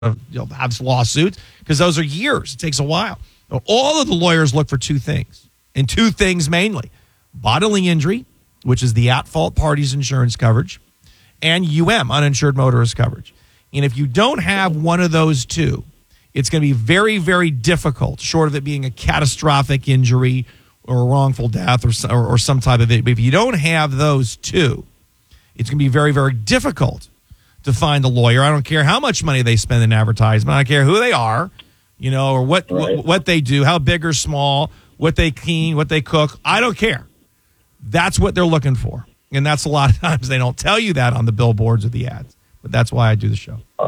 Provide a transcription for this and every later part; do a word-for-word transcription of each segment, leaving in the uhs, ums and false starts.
you know, have lawsuits because those are years. It takes a while. All of the lawyers look for two things, and two things mainly: bodily injury, which is the at-fault party's insurance coverage, and U M, uninsured motorist coverage. And if you don't have one of those two, it's going to be very, very difficult, short of it being a catastrophic injury or a wrongful death or, or, or some type of it. But if you don't have those two, it's going to be very, very difficult to find a lawyer. I don't care how much money they spend in advertisement. I don't care who they are, you know, or what, right. what, what they do, how big or small, what they clean, what they cook. I don't care. That's what they're looking for. And that's a lot of times they don't tell you that on the billboards or the ads. But that's why I do the show. Uh,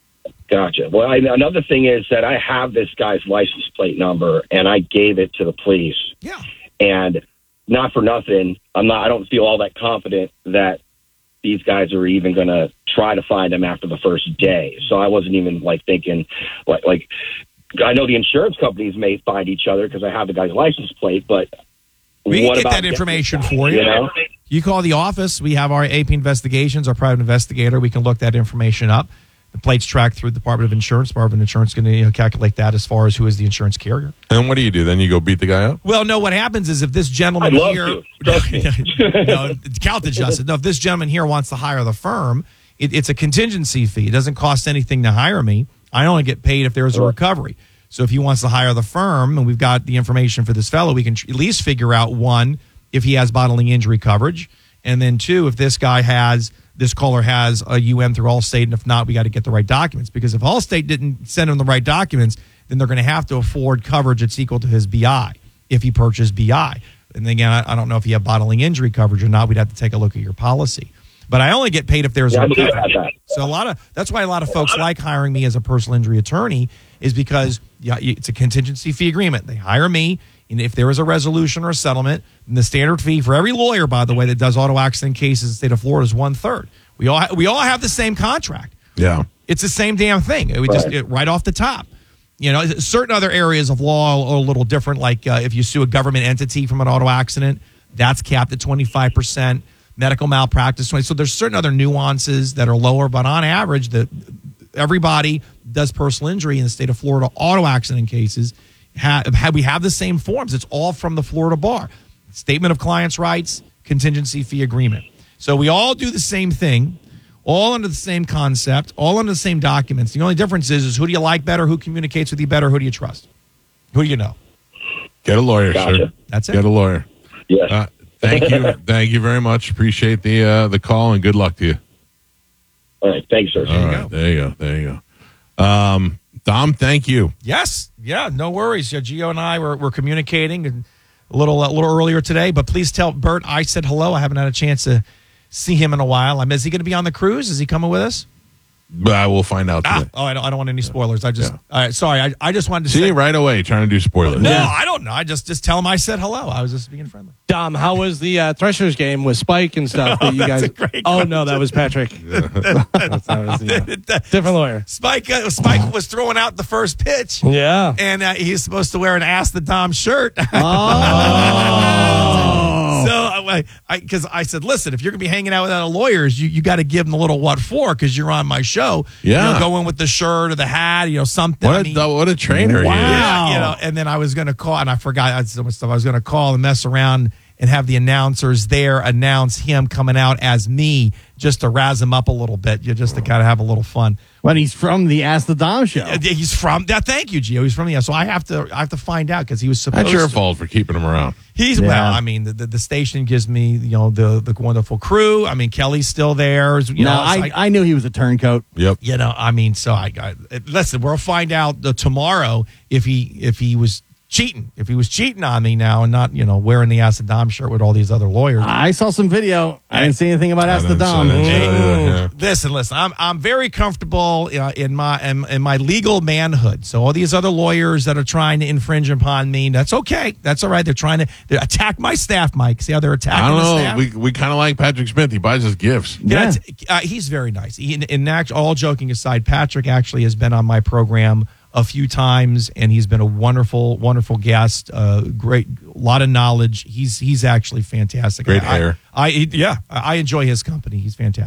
gotcha. Well, I, another thing is that I have this guy's license plate number, and I gave it to the police. Yeah. And not for nothing, I'm not. I don't feel all that confident that these guys are even going to try to find him after the first day. So I wasn't even like thinking, like, like I know the insurance companies may find each other because I have the guy's license plate, but we what can get about that information for you. You know? You call the office. We have our A P Investigations, our private investigator. We can look that information up. The plate's tracked through the Department of Insurance. Department of Insurance is going to you know, calculate that as far as who is the insurance carrier. And what do you do? Then you go beat the guy up? Well, no, what happens is if this gentleman I'd love here... to. Trust me. no, count the justice. No, if this gentleman here wants to hire the firm, it, it's a contingency fee. It doesn't cost anything to hire me. I only get paid if there's a recovery. So if he wants to hire the firm, and we've got the information for this fellow, we can at least figure out, one, if he has bodily injury coverage, and then two, if this guy has, this caller has a U M through Allstate, and if not, we got to get the right documents. Because if Allstate didn't send him the right documents, then they're going to have to afford coverage that's equal to his B I if he purchased B I. And again, I, I don't know if you have bodily injury coverage or not. We'd have to take a look at your policy. But I only get paid if there's yeah, a recovery. So a lot of that's why a lot of folks Yeah. like hiring me as a personal injury attorney is because yeah, it's a contingency fee agreement. They hire me. And if there is a resolution or a settlement, then the standard fee for every lawyer, by the way, that does auto accident cases in the state of Florida is one third. We all ha- we all have the same contract. Yeah, it's the same damn thing. It would just it, right off the top. You know, certain other areas of law are a little different. Like uh, if you sue a government entity from an auto accident, that's capped at twenty-five percent. Medical malpractice, so there's certain other nuances that are lower. But on average, that everybody does personal injury in the state of Florida auto accident cases. Have, have we have the same forms? It's all from the Florida bar. Statement of client's rights, contingency fee agreement. So we all do the same thing, all under the same concept, all under the same documents. The only difference is, is who do you like better, who communicates with you better, who do you trust? Who do you know? Get a lawyer, Gotcha. sir. That's it. Get a lawyer. Yes. Uh, thank you. Thank you very much. Appreciate the uh, the call, and good luck to you. All right. Thanks, sir. All right. There you go. There you go. Um, Dom, thank you. Yes. Yeah, no worries. Yeah, Gio and I were, were communicating a little a little earlier today, but please tell Bert I said hello. I haven't had a chance to see him in a while. Um, is he going to be on the cruise? Is he coming with us? But I will find out Ah, today. oh, I don't, I don't want any spoilers. I just, Yeah. all right, sorry. I, I just wanted to See say. right away trying to do spoilers. No, Yeah. I don't know. I just, just tell him I said hello. I was just being friendly. Dom, how was the uh, Threshers game with Spike and stuff? That you that's guys? a great Oh no, that was Patrick. That's- that was, yeah. Different lawyer. Spike, uh, Spike was throwing out the first pitch, Yeah. and uh, he's supposed to wear an Ask the Dom shirt. Oh. So, I, I, because I said, listen, if you're gonna be hanging out with other lawyers, you, you got to give them a little what for, because you're on my show. Yeah. you know, go in with the shirt or the hat, you know, something. What I a, mean, what a trainer he is. yeah, you know. And then I was gonna call, and I forgot I had so much stuff. I was gonna call and mess around and have the announcers there announce him coming out as me, just to razz him up a little bit, you just to kind of have a little fun. When he's from the Ask the Dom show. Uh, He's from that. Thank you, Gio. He's from the. Yeah, so I have to. I have to find out because he was supposed. That's your to. fault for keeping him around. He's Yeah. well. I mean, the, the the station gives me you know the the wonderful crew. I mean, Kelly's still there. You no, know, it's I, like- I knew he was a turncoat. Yep. you know. I mean, so I got. Listen, we'll find out the, tomorrow if he if he was cheating. If he was cheating on me now and not you know wearing the Ask the Dom shirt with all these other lawyers. I saw some video. I didn't see anything about I Ask the didn't Dom. say that. Yeah, yeah. Listen, listen. I'm I'm very comfortable uh, in my in, in my legal manhood. So all these other lawyers that are trying to infringe upon me, that's okay. That's all right. They're trying to they attack my staff, Mike. See how they're attacking I don't the know. staff? We we kind of like Patrick Smith. He buys us gifts. Yeah, Yeah. it's- uh, he's very nice. He, in, in act, all joking aside, Patrick actually has been on my program a few times, and he's been a wonderful, wonderful guest. Uh, great, a lot of knowledge. He's he's actually fantastic. Great I, hair. I, I yeah, I I enjoy his company. He's fantastic. Good.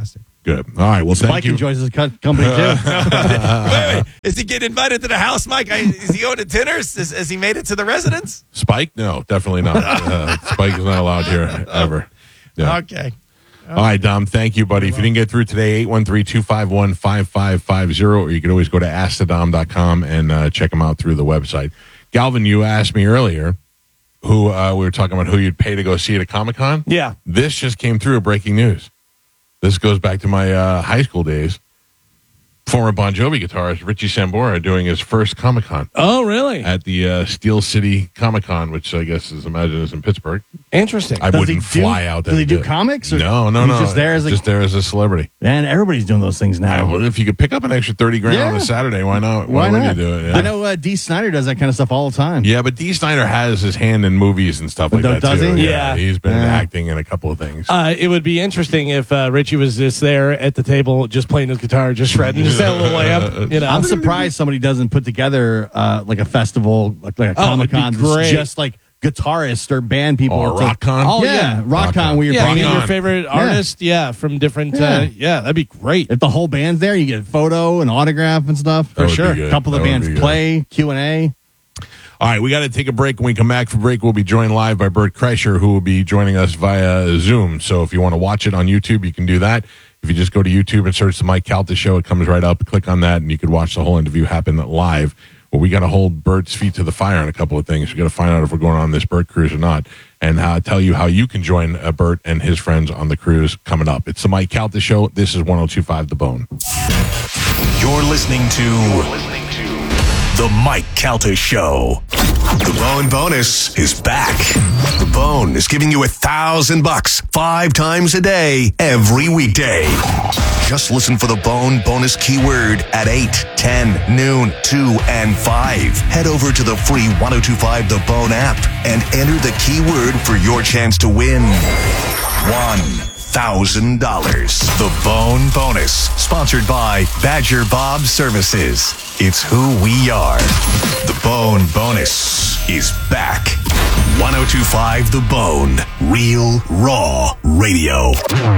Good. All right. Well, thank Mike you. enjoys his co- company too. wait, wait. Is he getting invited to the house, Mike? I, is he going to dinners? Is, has he made it to the residence? Spike? No, definitely not. Uh, Spike is not allowed here ever. Yeah. Okay. All right, Dom. Thank you, buddy. If you didn't get through today, eight one three, two five one, five five five zero, or you can always go to ask the dom dot com and uh, check them out through the website. Galvin, you asked me earlier who uh, we were talking about who you'd pay to go see at a Comic-Con. Yeah. This just came through breaking news. This goes back to my uh, high school days. Former Bon Jovi guitarist Richie Sambora doing his first Comic-Con Oh, really? at the uh, Steel City Comic-Con, which I guess is, imagine, is in Pittsburgh. Interesting. I Does wouldn't he do- fly out there. Does he to do it. comics? Or No, no, he's no. just there as a just there as a celebrity. man. Everybody's doing those things Yeah, now. well, if you could pick up an extra thirty grand on Yeah. a Saturday, why not? Why would not? you do it? Yeah. I know uh, Dee Snider does that kind of stuff all the time. Yeah, but Dee Snider has his hand in movies and stuff like Does- that does too. he? Yeah. he's been Yeah. acting in a couple of things. Uh, it would be interesting if uh, Richie was just there at the table, just playing his guitar, just shredding, just that little lamp. You know, I'm surprised somebody doesn't put together uh, like a festival, like, like a Oh, Comic it'd be Con, great. just like guitarists or band people. Or It's like- Rock Con? Oh, yeah, yeah. Rock Rock Con, Con. where you're yeah, Rock get bringing on. your favorite artist, yeah, from different. Yeah. Uh, yeah, that'd be great. If the whole band's there, you get a photo and autograph and stuff. That would be sure. good. A couple of That the would bands be good. play, Q and A. All right, we got to take a break. When we come back from break, we'll be joined live by Bert Kreischer, who will be joining us via Zoom. So if you want to watch it on YouTube, you can do that. If you just go to YouTube and search the Mike Calta Show, it comes right up. Click on that, and you could watch the whole interview happen live. Well, we got to hold Bert's feet to the fire on a couple of things. We got to find out if we're going on this Bert cruise or not, and uh, tell you how you can join uh, Bert and his friends on the cruise coming up. It's the Mike Calta Show. This is one oh two point five The Bone. You're listening to The Mike Calta Show. The Bone Bonus is back. The Bone is giving you a thousand bucks five times a day, every weekday. Just listen for the Bone Bonus keyword at eight, ten, noon, two, and five. Head over to the free one oh two point five The Bone app and enter the keyword for your chance to win one thousand dollars. The Bone Bonus, sponsored by Badger Bob Services. It's who we are. The Bone Bonus is back. one oh two point five The Bone, real, raw radio.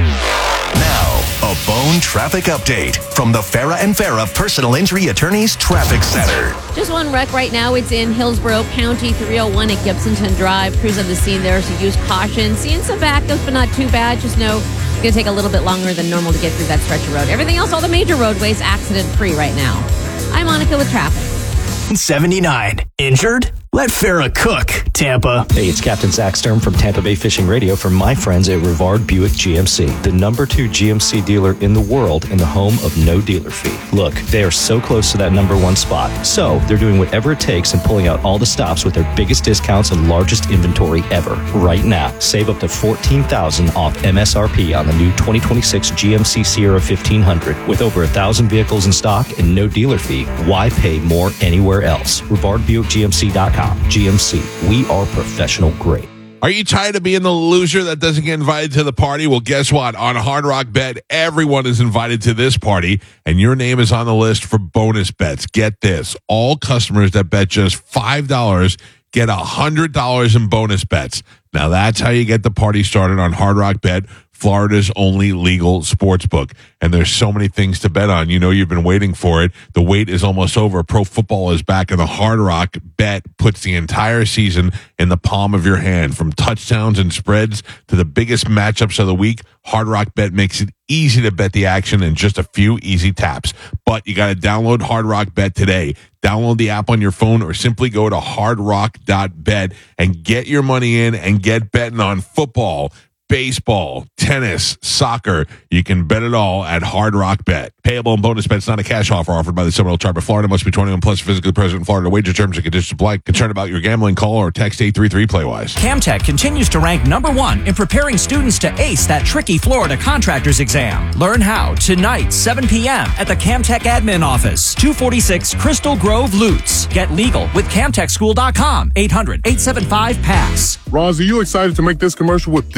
Now, a Bone traffic update from the Farah and Farah Personal Injury Attorneys Traffic Center. Just one wreck right now. It's in Hillsborough County, three oh one at Gibsonton Drive. Crews on the scene there, so use caution. Seeing some backups, but not too bad. Just know it's going to take a little bit longer than normal to get through that stretch of road. Everything else, all the major roadways, accident-free right now. I'm Monica with traffic. seventy-nine. Injured? Let Farah cook, Tampa. Hey, it's Captain Zach Stern from Tampa Bay Fishing Radio for my friends at Rivard Buick G M C, the number two G M C dealer in the world and the home of no dealer fee. Look, they are so close to that number one spot, so they're doing whatever it takes and pulling out all the stops with their biggest discounts and largest inventory ever. Right now, save up to fourteen thousand dollars off M S R P on the new twenty twenty-six G M C Sierra fifteen hundred. With over one thousand vehicles in stock and no dealer fee, why pay more anywhere else? Rivard Buick G M C dot com. G M C, we are professional grade. Are you tired of being the loser that doesn't get invited to the party? Well, guess what? On Hard Rock Bet, everyone is invited to this party, and your name is on the list for bonus bets. Get this. All customers that bet just five dollars get one hundred dollars in bonus bets. Now, that's how you get the party started on Hard Rock Bet, Florida's only legal sports book. And there's so many things to bet on. You know, you've been waiting for it. The wait is almost over. Pro football is back, and the Hard Rock Bet puts the entire season in the palm of your hand. From touchdowns and spreads to the biggest matchups of the week, Hard Rock Bet makes it easy to bet the action in just a few easy taps. But you got to download Hard Rock Bet today. Download the app on your phone or simply go to hard rock dot bet and get your money in and get betting on football, baseball, tennis, soccer. You can bet it all at Hard Rock Bet. Payable and bonus bets, not a cash offer offered by the Seminole Tribe of Florida. Must be twenty-one plus, physically present in Florida. Wager terms and conditions apply. Concerned about your gambling? Call or text eight three three play wise. Camtech continues to rank number one in preparing students to ace that tricky Florida contractor's exam. Learn how tonight, seven p.m. at the Camtech admin office, two forty-six Crystal Grove, Lutz. Get legal with camtech school dot com, eight hundred, eight seven five, PASS. Roz, are you excited to make this commercial with the Fatty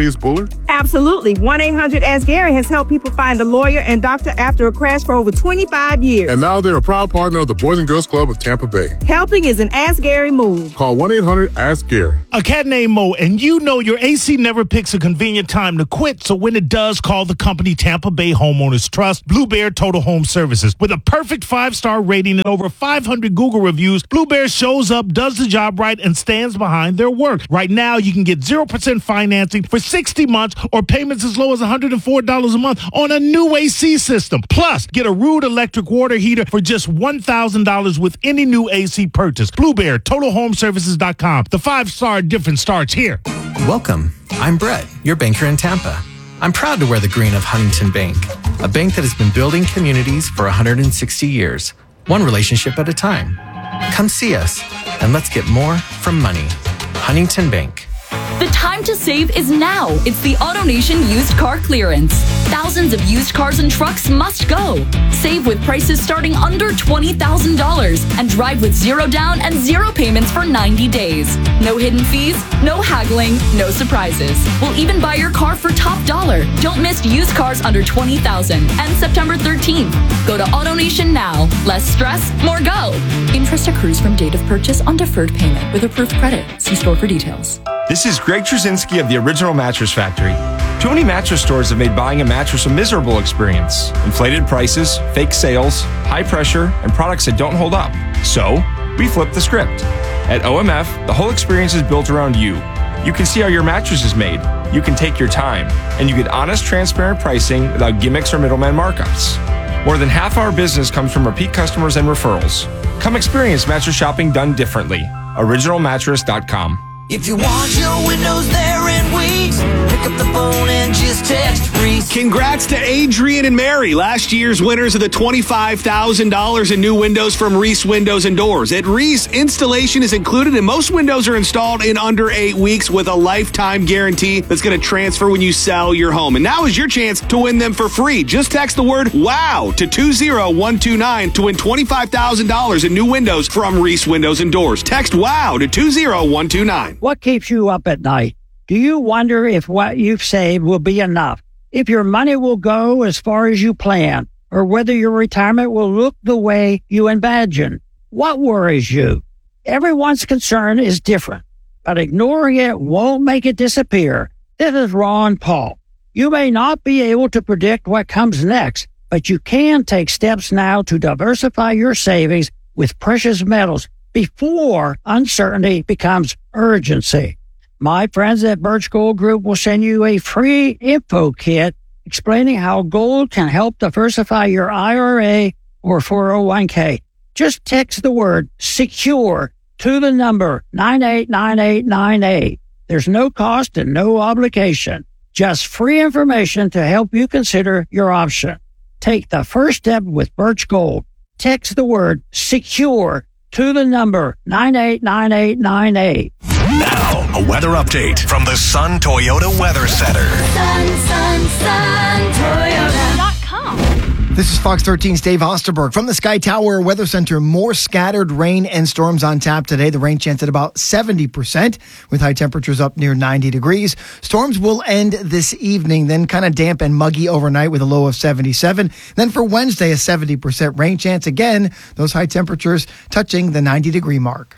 Thaddeus Bullard? Absolutely. one eight hundred ask Gary has helped people find a lawyer and doctor after a crash for over twenty-five years. And now they're a proud partner of the Boys and Girls Club of Tampa Bay. Helping is an Ask Gary move. Call one eight hundred ask Gary. A cat named Mo, and you know your A C never picks a convenient time to quit, so when it does, call the company Tampa Bay Homeowners Trust, Blue Bear Total Home Services. With a perfect five-star rating and over five hundred Google reviews, Blue Bear shows up, does the job right, and stands behind their work. Right now, you can get zero percent financing for sixty months or payments as low as one hundred four dollars a month on a new A C system. Plus, get a Rude electric water heater for just one thousand dollars with any new A C purchase. Blue Bear, Total Home Services dot com. The five-star difference starts here. Welcome. I'm Brett, your banker in Tampa. I'm proud to wear the green of Huntington Bank, a bank that has been building communities for one hundred sixty years, one relationship at a time. Come see us, and let's get more from money. Huntington Bank. The time to save is now. It's the AutoNation used car clearance. Thousands of used cars and trucks must go. Save with prices starting under twenty thousand dollars and drive with zero down and zero payments for ninety days. No hidden fees, no haggling, no surprises. We'll even buy your car for top dollar. Don't miss used cars under twenty thousand dollars. And September thirteenth. Go to AutoNation now. Less stress, more go. Interest accrues from date of purchase on deferred payment with approved credit. See store for details. This is Greg Trzynski of the Original Mattress Factory. Too many mattress stores have made buying a mattress a miserable experience. Inflated prices, fake sales, high pressure, and products that don't hold up. So, we flipped the script. At O M F, the whole experience is built around you. You can see how your mattress is made. You can take your time. And you get honest, transparent pricing without gimmicks or middleman markups. More than half our business comes from repeat customers and referrals. Come experience mattress shopping done differently. original mattress dot com. If you want your windows there in weeks, pick up the phone and just text Reese. Congrats to Adrian and Mary, last year's winners of the twenty-five thousand dollars in new windows from Reese Windows and Doors. At Reese, installation is included and most windows are installed in under eight weeks with a lifetime guarantee that's going to transfer when you sell your home. And now is your chance to win them for free. Just text the word WOW to two zero one two nine to win twenty-five thousand dollars in new windows from Reese Windows and Doors. Text WOW to two zero one two nine. What keeps you up at night? Do you wonder if what you've saved will be enough? If your money will go as far as you plan? Or whether your retirement will look the way you imagine? What worries you? Everyone's concern is different, but ignoring it won't make it disappear. This is Ron Paul. You may not be able to predict what comes next, but you can take steps now to diversify your savings with precious metals before uncertainty becomes urgency. My friends at Birch Gold Group will send you a free info kit explaining how gold can help diversify your I R A or four oh one k. Just text the word SECURE to the number nine eight nine eight nine eight. There's no cost and no obligation. Just free information to help you consider your option. Take the first step with Birch Gold. Text the word SECURE to the number nine eight nine eight nine eight. Now, a weather update from the Sun Toyota Weather Center. Sun, sun, sun, Toyota dot com. This is Fox thirteen's Dave Osterberg from the Sky Tower Weather Center. More scattered rain and storms on tap today. The rain chance at about seventy percent with high temperatures up near ninety degrees. Storms will end this evening, then kind of damp and muggy overnight with a low of seventy-seven. Then for Wednesday, a seventy percent rain chance. Again, those high temperatures touching the ninety degree mark.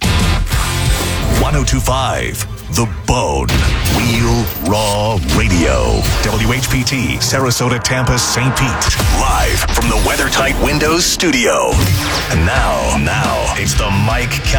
one oh two point five The Bone. Real Raw Radio. W H P T, Sarasota, Tampa, Saint Pete. Live from the WeatherTight Windows studio. And now, now, it's the Mike